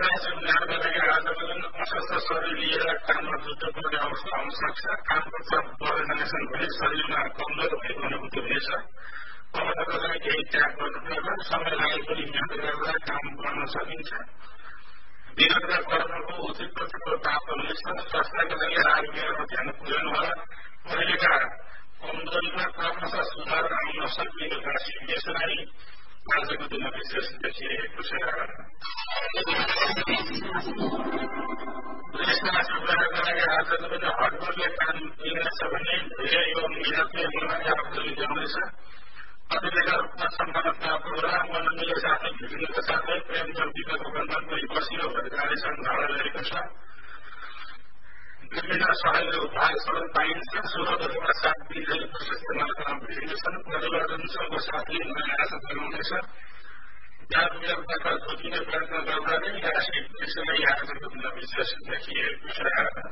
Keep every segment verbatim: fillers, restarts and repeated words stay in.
उनीहरू गरेका आजको जुन अस्वस्थ शरीर लिएर काममा जुट्नु पर्ने अवस्था आउन सक्छ। कामको चाप बढ्दै जानेछन् भने शरीरमा कमजोर भएको अनुभूति हुनेछ। अवस्थालाई केही त्याग गर्नुपर्दा समय लागे पनि मेहनत गरेर काम गर्न सकिन्छ। दिनका कर्मको उचित प्रतिफल प्राप्त हुनेछ। स्वास्थ्यका लागि आरोग्यमा ध्यान पुर्याउनु होला। अहिलेका कमजोरीमा क्रमशः सुधार आउन सकिएको राशि यसलाई आजको दिन विशेष देखिएको छ। आजको दिन हडबडले काम दिनेछ भने धेरै यो मिहिनेतले मलाई आफूले ल्याउनेछ। कतिबेला रूपमा सम्पादन प्राप्त होला। मनोनिय साथै भिडियोका साथै प्रेम विगतको बन्धन पनि बसिलो भएर जानेछन् भाडा रहेको छ। विभिन्न सहयोग उपायहरू पाइन्छ। सुखदुःखका साथ दिनहरू प्रशस्त मात्रामा भिडिनेछन्। परिवर्तनसँग साथले नयाँ आशा जगाउनेछ। ज्ञान व्यक्तका खोजिने प्रयत्न गर्दा नै राशि यसलाई आजको दिन विशेष देखिएको छ।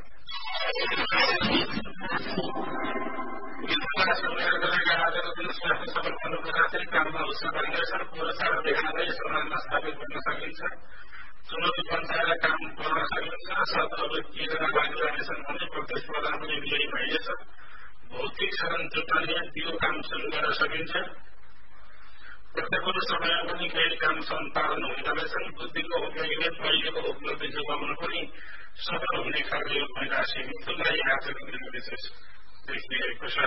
आजको दिन स्वास्थ्य सफल गर्नुको साथै काममा उत्साह बढ्नेछन्। पुरस्कार देखाउँदै समाजमा स्थापित गर्न सकिन्छ। चुनौती पञ्चायतलाई काम गर्न सकिन्छ। शब्दहरू किनेर लागिरहनेछन् भने प्रतिस्पर्धा पनि विजयी भइनेछ। भौतिक साधन जुटाउने त्यो काम सुरु गर्न सकिन्छ। प्रत्येक समयमा पनि केही काम सम्पादन हुँदछन्। बुद्धिको उपयोगले पहिलेको उपलब्धि जोगाउन पनि सफल हुने खालको यो राशि मिथुनलाई आजको दिन विशेष देखिएको छ।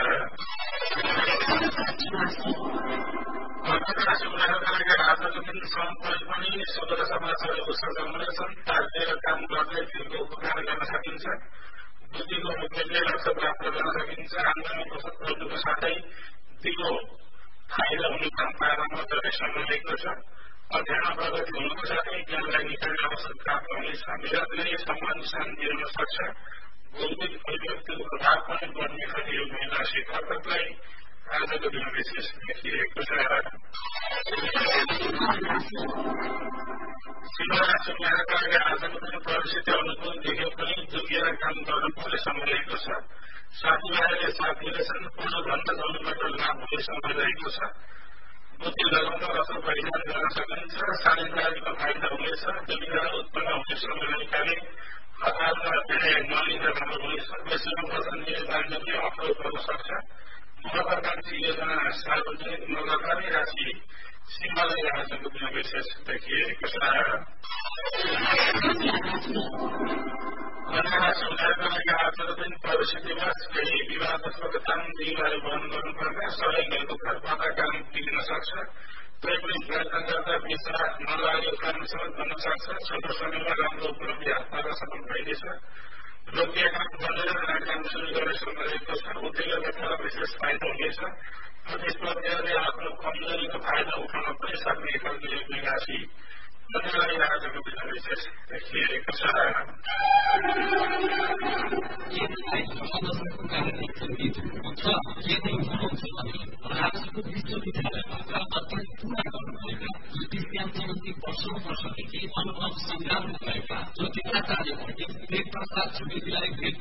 आजको दिन सम्पत्ति पनि सदर समाजहरू सजाउनेछन्। ताजेर काम गर्दै तिनको उपकार गर्न सकिन्छ। बुद्धिको उपयोगले लक्ष्य प्राप्त गर्न सकिन्छ। आन्दोलनको सत्ताको साथै तिम्रो फाइदा हुने काम पारमा धेरै समय रहेको छ। अध्ययन प्रगति हुनुको साथै ज्ञानलाई निकाल्ने अवसर प्राप्त हुनेछ। विगतले सम्मान शान्ति हुन सक्छ। भौतिक अभिव्यक्तिको प्रभाव पनि बढ्ने खाले यो राशि कर्कटलाई आजको दिन विशेष देखिएको छ। आजको दिन परिस्थिति अनुकूल देखे पनि जोगिएर काम गर्नुपर्ने समय रहेको छ। साथीभाइले साथ दिनेछन्। पूर्वभन्दा जमीबाट लाभ हुने समय रहेको छ। बुद्धि लगाउन असल परिहार गर्न सकिन्छ। साझेदारीको फाइदा हुनेछ। जमीनबाट उत्पन्न हुने समय निकाले हतारमा धेरै नलिँदा राम्रो हुनेछ। बेसीमा वचन दिने बानीले अप्रोच गर्न सक्छ। महत्वाकांक्षी योजना सार्वजनिक नगर्दा नै राशि सिंहलाई आजको दिन विशेष देखिएको छ। आजको दिन परिस्थितिमा केही विवादात्मक काम दिगहरू बन्द गर्नुपर्दा सहयोगीहरूको घरबाट काम बिग्न सक्छ। तै पनि प्रयत्न गर्दा विचार नलागेको काम सफल गर्न सक्छ। छोटो समयमा राम्रो उपलब्धि हातमा सफल भइनेछ। रोकिएका बनेर काम सुरु गर्ने समय रहेको छ। उद्योगकर्तालाई विशेष फाइदा हुनेछ। प्रतिस्पर्धीहरूले आफ्नो कमजोरीको फाइदा उठाउन पनि सक्ने खालको यो राशि उनीहरूलाई आजको दिन विशेष देखिएको छ। वर्षौंदेखि अनुभव संग्राम भएका ज्योतिराचार्य पण्डित देवप्रसाद छुटेकीलाई भेट